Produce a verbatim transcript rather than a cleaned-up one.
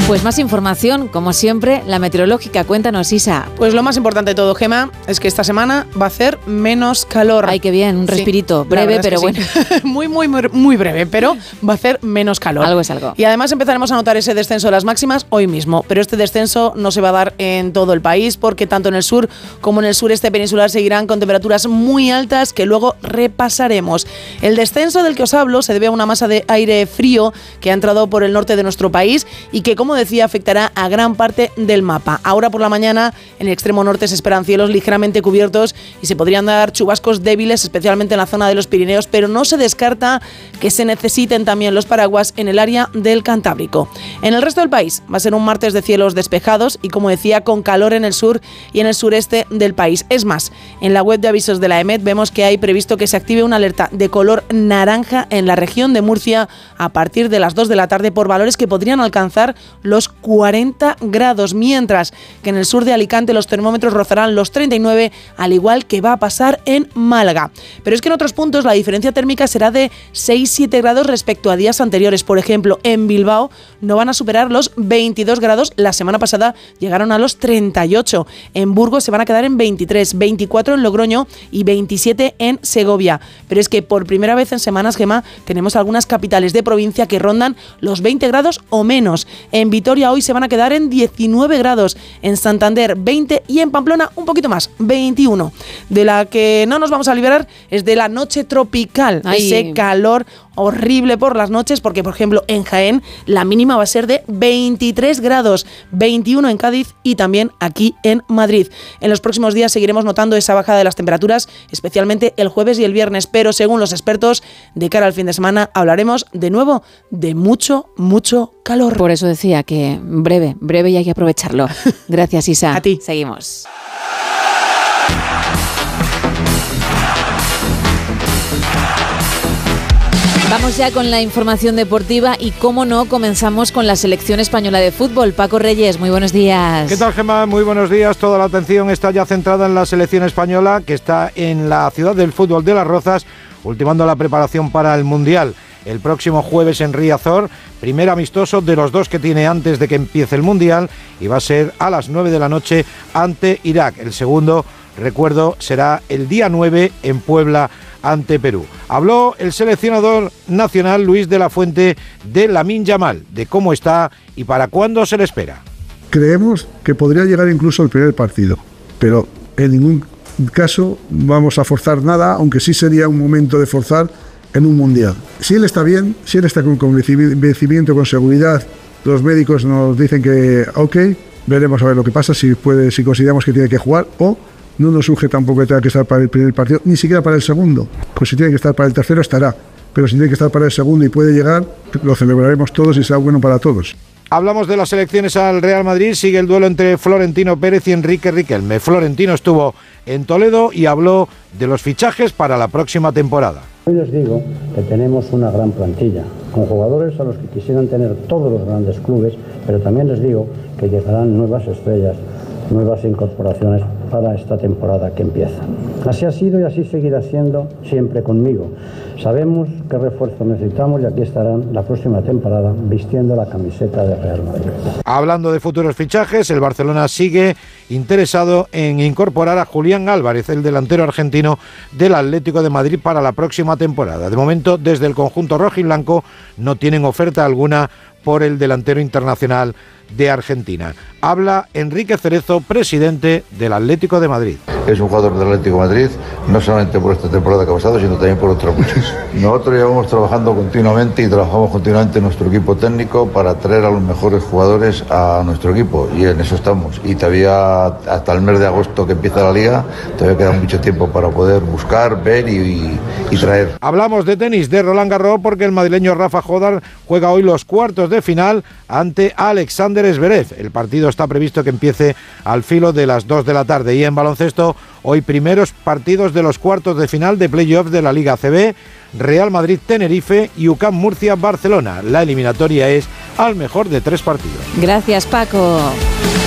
Pues más información, como siempre, la meteorológica. Cuéntanos, Isa. Pues lo más importante de todo, Gema, es que esta semana va a hacer menos calor. Ay, qué bien, un respirito. Sí, breve, pero bueno. Sí. muy, muy, muy, muy breve, pero va a hacer menos calor. Algo es algo. Y además empezaremos a notar ese descenso de las máximas hoy mismo. Pero este descenso no se va a dar en todo el país, porque tanto en el sur como en el sureste peninsular seguirán con temperaturas muy altas que luego repasaremos. El descenso del que os hablo se debe a una masa de aire frío que ha entrado por el norte de nuestro país y que, como decía, afectará a gran parte del mapa. Ahora por la mañana en el extremo norte se esperan cielos ligeramente cubiertos y se podrían dar chubascos débiles, especialmente en la zona de los Pirineos, pero no se descarta que se necesiten también los paraguas en el área del Cantábrico. En el resto del país va a ser un martes de cielos despejados y, como decía, con calor en el sur y en el sureste del país. Es más, en la web de avisos de la EMET vemos que hay previsto que se active una alerta de color naranja en la región de Murcia a partir de las dos de la tarde por valores que podrían alcanzar los cuarenta grados, mientras que en el sur de Alicante los termómetros rozarán los treinta y nueve, al igual que va a pasar en Málaga. Pero es que en otros puntos la diferencia térmica será de seis a siete grados respecto a días anteriores. Por ejemplo, en Bilbao no van a superar los veintidós grados, la semana pasada llegaron a los treinta y ocho. En Burgos se van a quedar en veintitrés, veinticuatro en Logroño y veintisiete en Segovia. Pero es que por primera vez en semanas, Gema, tenemos algunas capitales de provincia que rondan los veinte grados o menos. En Vitoria hoy se van a quedar en diecinueve grados, en Santander veinte y en Pamplona un poquito más, veintiuno. De la que no nos vamos a liberar es de la noche tropical. Ay. Ese calor horrible por las noches, porque por ejemplo en Jaén la mínima va a ser de veintitrés grados, veintiuno en Cádiz y también aquí en Madrid. En los próximos días seguiremos notando esa bajada de las temperaturas, especialmente el jueves y el viernes, pero según los expertos, de cara al fin de semana hablaremos de nuevo de mucho, mucho calor. Por eso decía que breve, breve y hay que aprovecharlo. Gracias, Isa. A ti. Seguimos. Vamos ya con la información deportiva y, cómo no, comenzamos con la selección española de fútbol. Paco Reyes, muy buenos días. ¿Qué tal, Gemma? Muy buenos días. Toda la atención está ya centrada en la selección española, que está en la ciudad del fútbol de Las Rozas, ultimando la preparación para el Mundial. El próximo jueves en Riazor, primer amistoso de los dos que tiene antes de que empiece el Mundial, y va a ser a las nueve de la noche ante Irak. El segundo, recuerdo, será el día nueve en Puebla ante Perú. Habló el seleccionador nacional Luis de la Fuente de Lamine Yamal, de cómo está y para cuándo se le espera. Creemos que podría llegar incluso el primer partido, pero en ningún caso vamos a forzar nada, aunque sí sería un momento de forzar en un mundial. Si él está bien, si él está con convencimiento, con seguridad, los médicos nos dicen que ok, veremos a ver lo que pasa, si puede, si consideramos que tiene que jugar, o no nos surge tampoco que tenga que estar para el primer partido, ni siquiera para el segundo. Pues si tiene que estar para el tercero, estará. Pero si tiene que estar para el segundo y puede llegar, lo celebraremos todos y será bueno para todos. Hablamos de las elecciones al Real Madrid. Sigue el duelo entre Florentino Pérez y Enrique Riquelme. Florentino estuvo en Toledo y habló de los fichajes para la próxima temporada. Hoy les digo que tenemos una gran plantilla, con jugadores a los que quisieran tener todos los grandes clubes, pero también les digo que llegarán nuevas estrellas, nuevas incorporaciones para esta temporada que empieza. Así ha sido y así seguirá siendo siempre conmigo. Sabemos qué refuerzo necesitamos y aquí estarán la próxima temporada vistiendo la camiseta de Real Madrid. Hablando de futuros fichajes, el Barcelona sigue interesado en incorporar a Julián Álvarez, el delantero argentino del Atlético de Madrid, para la próxima temporada. De momento, desde el conjunto rojiblanco no tienen oferta alguna por el delantero internacional de Argentina. Habla Enrique Cerezo, presidente del Atlético de Madrid. Es un jugador del Atlético de Madrid, no solamente por esta temporada que ha pasado, sino también por otras muchas. Nosotros llevamos trabajando continuamente y trabajamos continuamente en nuestro equipo técnico para traer a los mejores jugadores a nuestro equipo, y en eso estamos. Y todavía hasta el mes de agosto que empieza la liga, todavía queda mucho tiempo para poder buscar, ver y, y, y traer. Hablamos de tenis, de Roland Garros, porque el madrileño Rafa Jodar juega hoy los cuartos de final ante Alexander Zverev. El partido está previsto que empiece al filo de las dos de la tarde. Y en baloncesto, hoy primeros partidos de los cuartos de final de playoff de la Liga A C B, Real Madrid-Tenerife y U C A M Murcia-Barcelona. La eliminatoria es al mejor de tres partidos. Gracias, Paco.